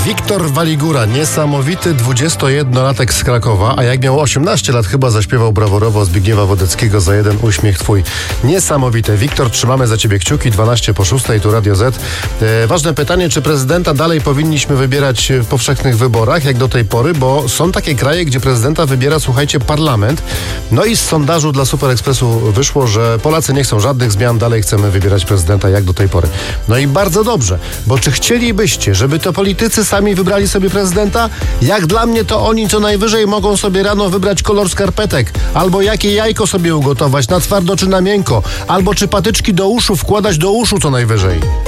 Wiktor Waligura, niesamowity 21-latek z Krakowa, a jak miał 18 lat chyba zaśpiewał brawurowo Zbigniewa Wodeckiego Za jeden uśmiech twój. Niesamowite. Wiktor, trzymamy za ciebie kciuki, 12:06, tu Radio Z. Ważne pytanie, czy prezydenta dalej powinniśmy wybierać w powszechnych wyborach, jak do tej pory, bo są takie kraje, gdzie prezydenta wybiera, słuchajcie, parlament. No i z sondażu dla Super Expressu wyszło, że Polacy nie chcą żadnych zmian, dalej chcemy wybierać prezydenta jak do tej pory. No i bardzo dobrze, bo czy chcielibyście, żeby to politycy sami wybrali sobie prezydenta? Jak dla mnie to oni co najwyżej mogą sobie rano wybrać kolor skarpetek, albo jakie jajko sobie ugotować, na twardo czy na miękko, albo czy patyczki do uszu wkładać do uszu co najwyżej.